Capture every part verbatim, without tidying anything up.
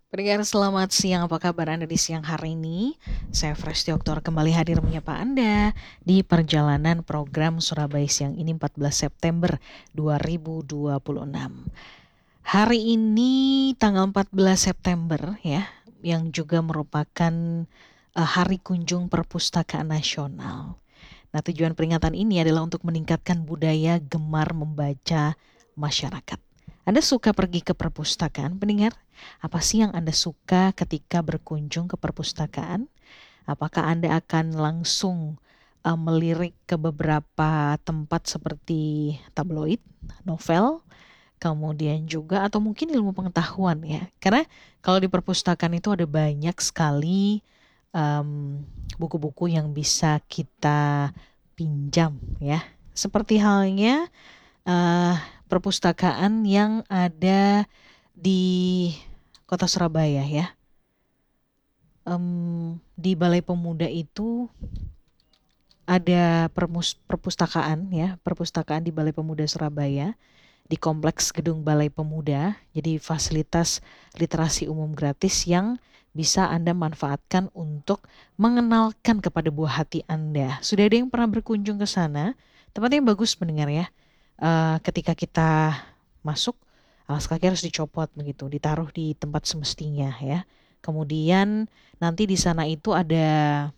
Pendengar selamat siang, apa kabar Anda di siang hari ini? Saya Fresh Oktor kembali hadir menyapa Anda di perjalanan program Surabaya Siang ini empat belas September dua ribu dua puluh enam. Hari ini tanggal empat belas September ya, yang juga merupakan uh, Hari Kunjung Perpustakaan Nasional. Nah, tujuan peringatan ini adalah untuk meningkatkan budaya gemar membaca masyarakat. Anda suka pergi ke perpustakaan, pendengar? Apa sih yang Anda suka ketika berkunjung ke perpustakaan? Apakah Anda akan langsung uh, melirik ke beberapa tempat seperti tabloid, novel, kemudian juga atau mungkin ilmu pengetahuan ya? Karena kalau di perpustakaan itu ada banyak sekali um, buku-buku yang bisa kita pinjam ya. Seperti halnya uh, perpustakaan yang ada di Kota Surabaya ya. Um, di Balai Pemuda itu ada permus- perpustakaan ya, perpustakaan di Balai Pemuda Surabaya di kompleks Gedung Balai Pemuda. Jadi fasilitas literasi umum gratis yang bisa Anda manfaatkan untuk mengenalkan kepada buah hati Anda. Sudah ada yang pernah berkunjung ke sana? Tempatnya bagus mendengar ya. Uh, ketika kita masuk, alas kaki harus dicopot begitu, ditaruh di tempat semestinya ya. Kemudian nanti di sana itu ada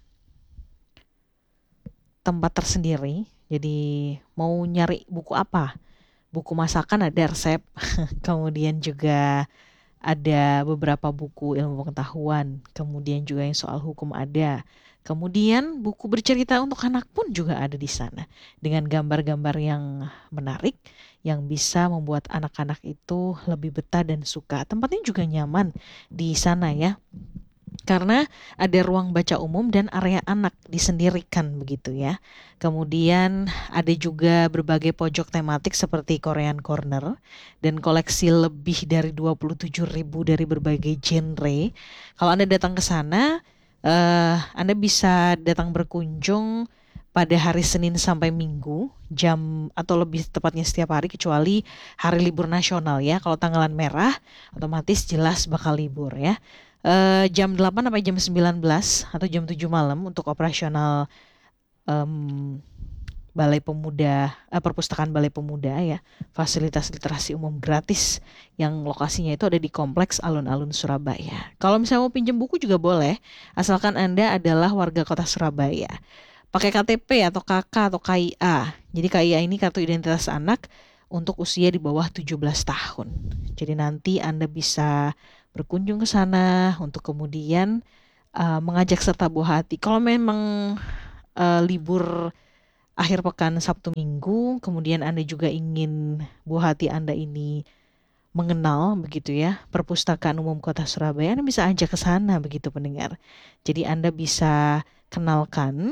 tempat tersendiri. Jadi mau nyari buku apa? Buku masakan ada resep. Kemudian juga ada beberapa buku ilmu pengetahuan. Kemudian juga yang soal hukum ada. Kemudian buku bercerita untuk anak pun juga ada di sana. Dengan gambar-gambar yang menarik yang bisa membuat anak-anak itu lebih betah dan suka. Tempatnya juga nyaman di sana ya. Karena ada ruang baca umum dan area anak disendirikan begitu ya. Kemudian ada juga berbagai pojok tematik seperti Korean Corner dan koleksi lebih dari dua puluh tujuh ribu dari berbagai genre. Kalau Anda datang ke sana, eh, Anda bisa datang berkunjung pada hari Senin sampai Minggu jam atau lebih tepatnya setiap hari kecuali hari libur nasional ya. Kalau tanggalan merah otomatis jelas bakal libur ya. Eh, jam delapan sampai jam sembilan belas atau jam tujuh malam untuk operasional em, Balai Pemuda, eh, Perpustakaan Balai Pemuda ya, fasilitas literasi umum gratis yang lokasinya itu ada di Kompleks Alun-Alun Surabaya. Kalau misalnya mau pinjam buku juga boleh, asalkan Anda adalah warga kota Surabaya. Pakai K T P atau K K atau K I A. Jadi K I A ini kartu identitas anak untuk usia di bawah tujuh belas tahun. Jadi nanti Anda bisa berkunjung ke sana untuk kemudian uh, mengajak serta buah hati. Kalau memang uh, libur akhir pekan Sabtu Minggu, kemudian Anda juga ingin buah hati Anda ini mengenal begitu ya Perpustakaan Umum Kota Surabaya, Anda bisa ajak ke sana begitu pendengar. Jadi Anda bisa kenalkan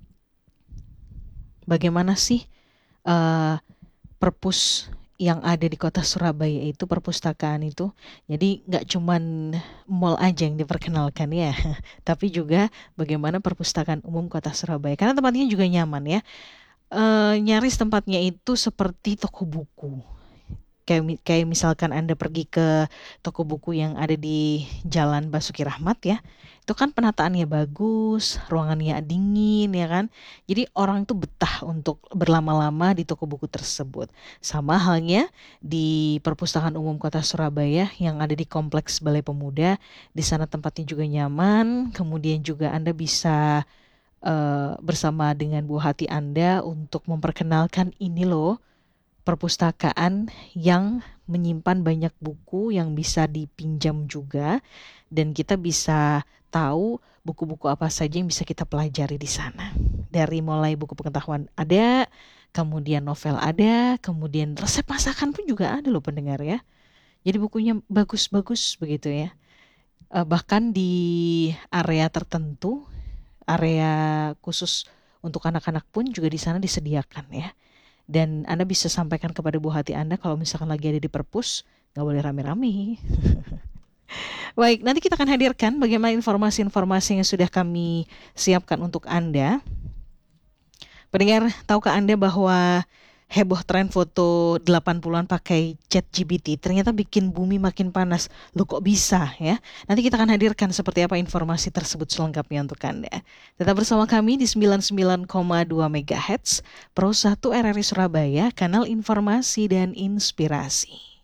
bagaimana sih uh, perpus yang ada di kota Surabaya itu, perpustakaan itu. Jadi nggak cuman mall aja yang diperkenalkan ya, tapi juga bagaimana perpustakaan umum kota Surabaya. Karena tempatnya juga nyaman ya. E, nyaris tempatnya itu seperti toko buku. Kayak, kayak misalkan Anda pergi ke toko buku yang ada di Jalan Basuki Rahmat ya, itu kan penataannya bagus, ruangannya dingin ya kan. Jadi orang tuh betah untuk berlama-lama di toko buku tersebut. Sama halnya di Perpustakaan Umum Kota Surabaya yang ada di Kompleks Balai Pemuda, di sana tempatnya juga nyaman, kemudian juga Anda bisa uh, bersama dengan buah hati Anda untuk memperkenalkan ini loh perpustakaan yang menyimpan banyak buku yang bisa dipinjam juga dan kita bisa tahu buku-buku apa saja yang bisa kita pelajari di sana. Dari mulai buku pengetahuan ada, kemudian novel ada, kemudian resep masakan pun juga ada loh pendengar ya. Jadi bukunya bagus-bagus begitu ya. Eh, bahkan di area tertentu, area khusus untuk anak-anak pun juga di sana disediakan ya. Dan Anda bisa sampaikan kepada buah hati Anda kalau misalkan lagi ada di perpus, nggak boleh rame-rame. Baik, nanti kita akan hadirkan bagaimana informasi-informasi yang sudah kami siapkan untuk Anda. Pendengar, tahukah Anda bahwa heboh tren foto delapan puluhan pakai ChatGPT ternyata bikin bumi makin panas. Loh kok bisa ya? Nanti kita akan hadirkan seperti apa informasi tersebut selengkapnya untuk Anda. Tetap bersama kami di sembilan puluh sembilan koma dua MHz Pro satu R R I Surabaya, kanal informasi dan inspirasi.